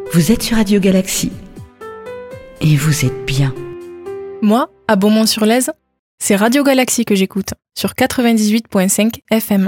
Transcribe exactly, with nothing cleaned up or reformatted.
Vous êtes sur Radio Galaxie. Et vous êtes bien. Moi, à Beaumont-sur-Lèze, c'est Radio Galaxie que j'écoute, sur quatre-vingt-dix-huit virgule cinq F M.